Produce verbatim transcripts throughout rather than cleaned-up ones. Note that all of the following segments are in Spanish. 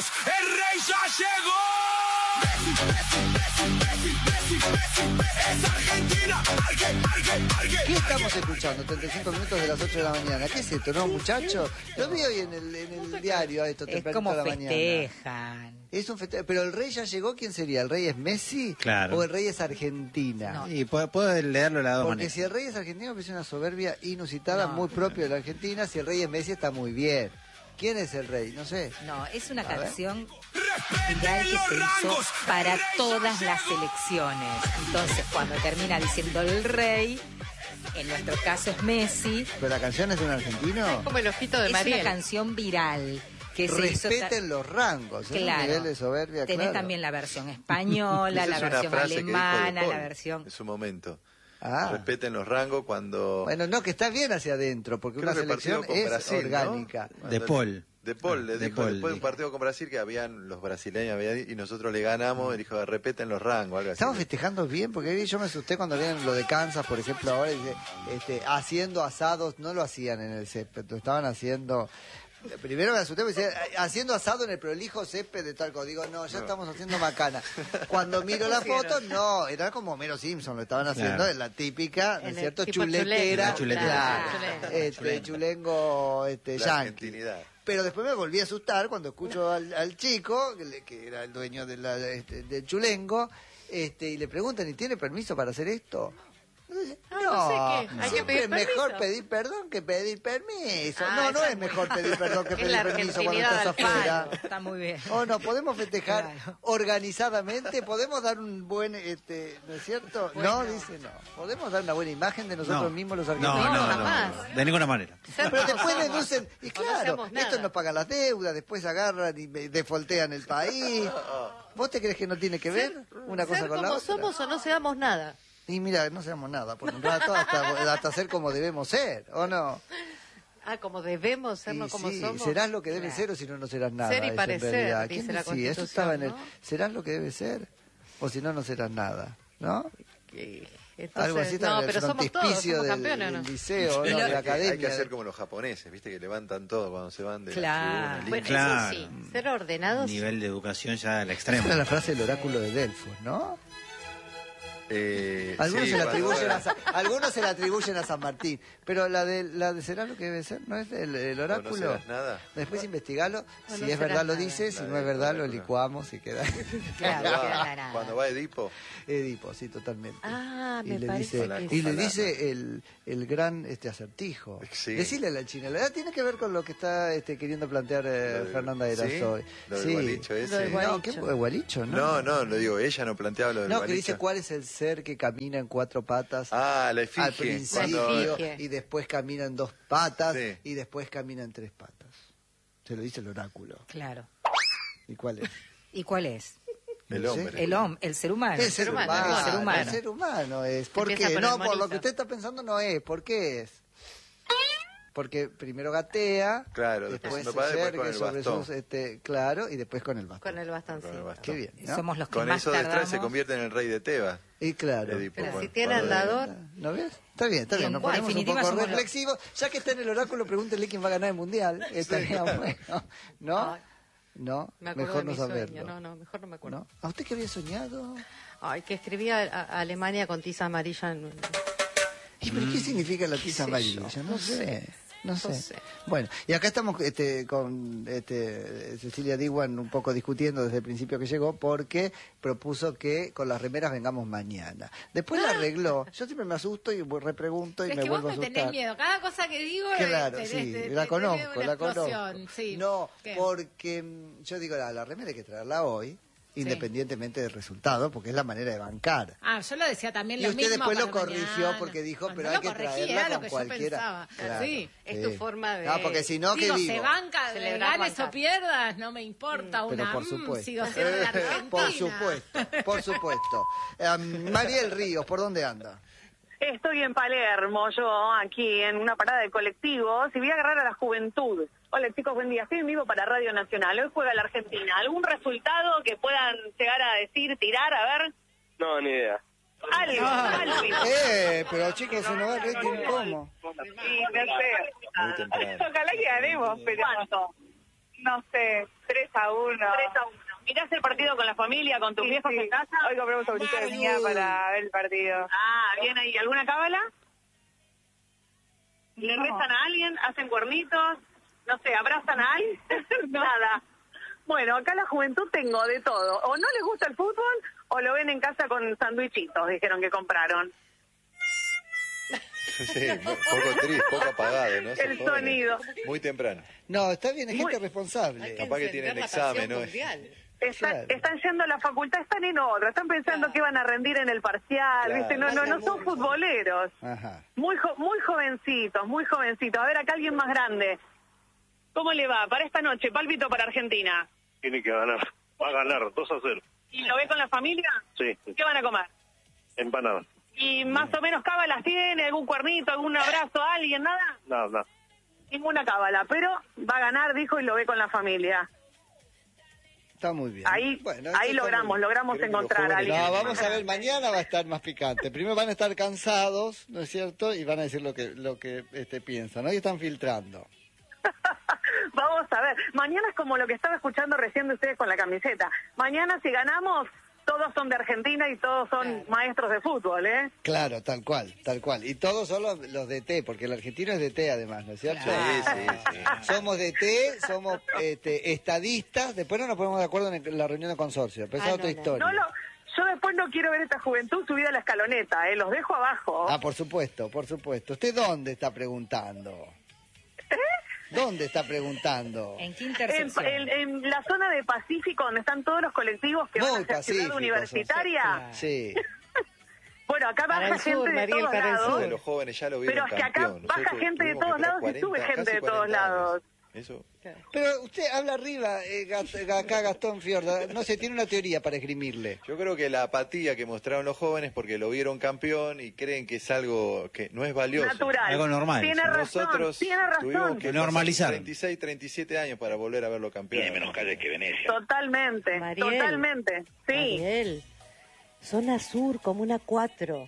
Chicos, el rey ya llegó. Messi, Messi, Messi, Messi, Messi, es Argentina. Arge, arge, arge, ¿Qué estamos escuchando? treinta y cinco minutos de las ocho de la mañana. ¿Qué es esto, no, muchachos? Lo vi hoy en el, en el diario a esto Es tempranito como de la mañana. festejan. Es un feste... Pero el rey ya llegó, ¿quién sería? ¿El rey es Messi? Claro. ¿O el rey es Argentina? No. Y puedo, puedo leerlo de las dos Porque maneras. si el rey es argentino, me parece una soberbia inusitada, No. muy propio de la Argentina. Si el rey es Messi, está muy bien. ¿Quién es el rey? No sé. No, es una A ver. canción Respeten viral que los se hizo rangos. para El rey ya todas las llegó. elecciones. Entonces, cuando termina diciendo el rey, en nuestro caso es Messi, ¿Pero la canción es de un argentino? Como el ojito de es Mariel. una canción viral que se hizo... ta- Respeten los rangos. Es un Claro. nivel de soberbia, Tenés claro. también la versión española, Esa la es una versión frase que dijo De alemana, Paul la versión... en su momento. Ah. Respeten los rangos cuando... Bueno, no, que está bien hacia adentro, porque Creo una que el partido selección con es Brasil, ¿no? orgánica. De Paul. De Paul, le De dijo Paul, después de un dijo. partido con Brasil que habían los brasileños había- y nosotros le ganamos, y dijo, respeten los rangos, algo así. Estamos festejando bien, porque yo me asusté cuando vieron lo de Kansas, por ejemplo, ahora dice, este, haciendo asados, no lo hacían en el césped, lo estaban haciendo... Primero me asusté, porque decía, haciendo asado en el prolijo césped de Talco. Digo, no, ya No. estamos haciendo macana. Cuando miro la foto, no, era como Homero Simpson, lo estaban haciendo Claro. en la típica, ¿no En es el cierto? tipo Chuletera, chulengo. claro, Chulengo. este, Chulengo. chulengo, este, La yankee. argentinidad. Pero después me volví a asustar cuando escucho al, al chico, que, le- que era el dueño de la, este, del chulengo, este, y le preguntan, ¿y tiene permiso para hacer esto? No, Ah, no sé qué. Hay que siempre pedir es mejor permiso. pedir perdón que pedir permiso. Ah, no, no esa es es muy- mejor pedir perdón que Es pedir la permiso cuando argentinidad estás al palo. afuera. Está muy bien. O no, podemos festejar Claro. organizadamente, podemos dar un buen, este, ¿no es cierto? No, dice no. Podemos dar una buena imagen de nosotros No. mismos los No, argentinos. no, no, jamás. de ninguna manera. Ser Pero como después somos. deducen, y O no claro, hacemos nada. estos no pagan las deudas, después agarran y me- defoltean el país. ¿Vos te crees que no tiene que ver una cosa Ser con la como otra? somos o no seamos nada. Y mira, no seamos nada, por un rato hasta, hasta ser como debemos ser, ¿o no? Ah, como debemos ser, Y no como sí, somos. serás lo que debes Claro. ser o si no, no serás nada. Ser y eso en parecer, realidad. dice ¿Quién la decía? Eso Constitución, estaba en el... ¿no? Serás lo que debes ser o si no, no serás nada, ¿no? Que- Algo entonces, así estaba no, en el pero somos todos, frontispicio somos del, campeones, ¿o del no? liceo, ¿no? de la Hay que- academia. Hay que hacer como los japoneses, viste, que levantan todo cuando se van de Claro. la tribuna, Bueno, Claro. eso sí, ser ordenados. Nivel de educación ya al Esa extremo. era la frase del oráculo de Delfos, ¿no? Eh, Algunos, sí, se la cuando- atribuyen a San, algunos se la atribuyen a San Martín, pero la de la de será lo que debe ser, ¿no es el, el ¿O no oráculo? serás nada? Después investigalo, O si no es serás verdad lo nada. dice, si La no de es verdad lo oráculo. licuamos y queda Claro, Cuando queda va- nada. Cuando va Edipo, Edipo, sí, totalmente. Ah, y me le parece dice, que y sí. le dice el, el gran este acertijo. Sí. Decile a la china, la verdad tiene que ver con lo que está este, queriendo plantear eh, Lo del- Fernanda de ¿sí? Erasoy. Lo del gualicho ese. Lo del No, gualicho. ¿qué gualicho? No, no, no, lo digo, ella no planteaba lo del No, que gualicho. dice cuál es el ser que camina en cuatro patas. Ah, la al efigie. principio La efigie. y después camina en dos patas Sí. y después camina en tres patas. Se lo dice el oráculo. Claro. ¿Y cuál es? ¿Y cuál es? El No sé. hombre. El hombre, el ser humano. El ser humano, humano, el ser humano. el ser humano es. ¿Por Empieza qué? por No, el por lo monito. que usted está pensando no es. ¿Por qué es? Porque primero gatea, Claro, después después se haciendo padre, después yergue con el sobre bastón. sus, este, claro, y después con el bastón. Con el bastoncito. Con el bastón. Qué bien, ¿no? Somos los que Con más eso de tardamos. Stray se convierte en el rey de Tebas. Y claro. Edipo, Pero si cuando- tiene cuando- andador. ¿No ves? Está bien, está bien. Nos Bueno, ponemos un definitiva poco somos los- reflexivos. Ya que está en el oráculo, pregúntele quién va a ganar el mundial. Estaría bueno. ¿No? Ay. No, Me acuerdo mejor de no mi saberlo. sueño. No, no, mejor no me acuerdo. ¿No? ¿A usted qué había soñado? Ay, que escribía a, a Alemania con tiza amarilla en... ¿Y pero qué significa la tiza sé amarilla? yo? No, No sé. sé. No sé. No sé. Bueno, y acá estamos este, con este, Cecilia Diwan un poco discutiendo desde el principio que llegó porque propuso que con las remeras vengamos mañana. Después la arregló. Yo siempre me asusto y repregunto y Es me que vos vuelvo a me asustar. tenés miedo. Cada cosa que digo Claro, tenés- sí, te- la te- conozco, tenés una la explosión, conozco. sí. No, ¿Qué? porque mm, yo digo, la, la remera hay que traerla hoy, independientemente del resultado, porque es la manera de bancar. Ah, yo lo decía también Y lo usted mismo después lo para corrigió mañana. porque dijo, No, pero no hay lo que corregí, traerla era lo con que cualquiera. yo pensaba. Claro, Sí. Es tu forma de... No, porque si no, ¿qué Digo, digo? se banca, Celebrar, ganes bancar. o pierdas, no me importa Pero una. por mm, supuesto. sigo siendo de Argentina. Por supuesto, por supuesto. Eh, Mariel Ríos, ¿por dónde anda? Estoy en Palermo, yo aquí en una parada de colectivos y voy a agarrar a la juventud. Hola chicos, buen día. Estoy en vivo para Radio Nacional. Hoy juega la Argentina. ¿Algún resultado que puedan llegar a decir, tirar? A ver. No, ni idea. Algo, algo. Eh, pero chicos, se nos va el rating, ¿cómo? Sí, no sé. Muy temprano. Ojalá que ganemos, pero ¿cuánto? No sé, tres a uno. tres a uno. ¿Mirás el partido con la familia, con tus Sí, viejos sí. en casa? Hoy compramos aurito de mía para ver el partido. Ah, bien ahí. ¿Alguna cábala? ¿Le No. rezan a alguien? ¿Hacen cuernitos? No sé, ¿abrazan a alguien? Nada. Bueno, acá la juventud tengo de todo. O no les gusta el fútbol o lo ven en casa con sandwichitos, dijeron que compraron. Sí, un poco triste, poco apagado, ¿no? Esos El jóvenes. sonido. Muy temprano. No, está bien, es Muy- gente responsable. Capaz que tienen examen, ¿no? Están, Claro. están yendo a la facultad, están en otra, están pensando que van a rendir en el parcial, Claro. ¿viste? No, no, no son futboleros. Ajá. Muy jo- muy jovencitos, muy jovencitos. A ver, acá alguien más grande. ¿Cómo le va? Para esta noche, pálpito para Argentina. Tiene que ganar. Va a ganar, dos a cero. ¿Y lo ve con la familia? Sí, ¿Qué van a comer? empanada. ¿Y más o menos cábalas tiene? ¿Algún cuernito, algún abrazo a alguien? ¿Nada? Nada, nada. Ninguna cábala, pero va a ganar, dijo, y lo ve con la familia. Está muy bien. Ahí, Bueno, ahí esto está logramos, muy bien. logramos Creo que los encontrar a jóvenes- alguien. No, vamos a ver, mañana va a estar más picante. Primero van a estar cansados, ¿no es cierto? Y van a decir lo que lo que este, piensan. Hoy están filtrando. Vamos a ver. Mañana es como lo que estaba escuchando recién de ustedes con la camiseta. Mañana, si ganamos, todos son de Argentina y todos son maestros de fútbol, ¿eh? Claro, tal cual, tal cual. Y todos son los, los de T, porque el argentino es de T además, ¿no es cierto? Sí, sí, sí. Somos de T, somos este, estadistas, después no nos ponemos de acuerdo en la reunión de consorcio, pero esa Ah, es otra no, no. historia. No lo, yo después no quiero ver esta juventud subida a la escaloneta, ¿eh? Los dejo abajo. Ah, por supuesto, por supuesto. ¿Usted dónde está preguntando? ¿Dónde está preguntando? ¿En qué En, intersección? en- en la zona de Pacífico, donde están todos los colectivos que Muy van hacia Ciudad pacíficos, Universitaria. Sí. Bueno, acá Para baja el gente sur, de Mariel, todos para el lados. De los jóvenes ya lo vieron Pero es que acá campeón. baja Nosotros gente de tuvimos que todos esperar lados y sube cuarenta, gente casi de todos cuarenta años. lados. Eso. Pero usted habla arriba, eh, Gat- acá Gastón Fiorda, no sé, tiene una teoría para esgrimirle. Yo creo que la apatía que mostraron los jóvenes porque lo vieron campeón y creen que es algo que no es valioso. Natural. Algo normal. Tiene razón, Nosotros tiene tuvimos razón. que Normalizar. treinta y seis, treinta y siete años para volver a verlo campeón. Tiene menos calle que Venecia. Totalmente, Mariel. totalmente. Sí. Mariel, zona sur, comuna cuatro.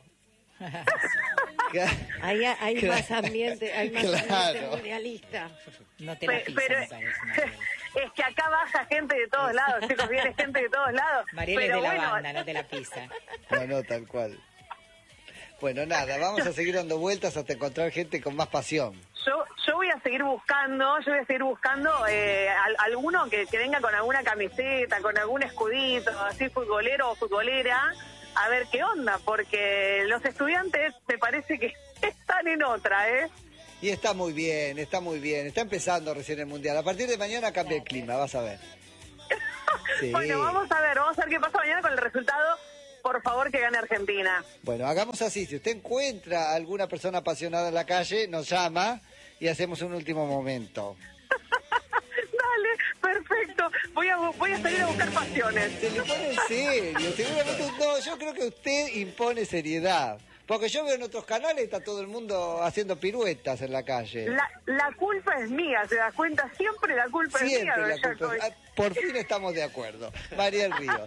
Ahí hay Claro. más ambiente, hay más Claro. ambiente mundialista. No te la Pe- pisan, pero ¿sabes, Mariel? es que acá baja gente de todos lados, chicos, viene gente de todos lados. Mariel es pero de la bueno, banda, no te la pisa. No, no, tal cual. Bueno, nada, vamos a seguir dando vueltas hasta encontrar gente con más pasión. yo, yo voy a seguir buscando, yo voy a seguir buscando eh, al- alguno que, que venga con alguna camiseta, con algún escudito, así futbolero o futbolera, a ver qué onda, porque los estudiantes me parece que están en otra, ¿eh? Y está muy bien, está muy bien. Está empezando recién el Mundial. A partir de mañana cambia el clima, vas a ver. Sí. Bueno, vamos a ver, vamos a ver qué pasa mañana con el resultado. Por favor, que gane Argentina. Bueno, hagamos así. Si usted encuentra a alguna persona apasionada en la calle, nos llama y hacemos un último momento. Dale, perfecto. Voy a, bu- voy a salir a buscar pasiones. Se le pone en serio. Seguramente, no, yo creo que usted impone seriedad. Porque yo veo en otros canales, está todo el mundo haciendo piruetas en la calle. La, la culpa es mía, ¿se das cuenta? Siempre la culpa es mía, Siempre don la culpa. Jacobi. Ah, Por fin estamos de acuerdo. Mariel Ríos.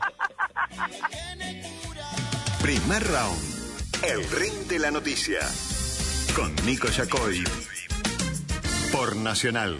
Primer round. El ring de la noticia. Con Nico Yacoy. Por Nacional.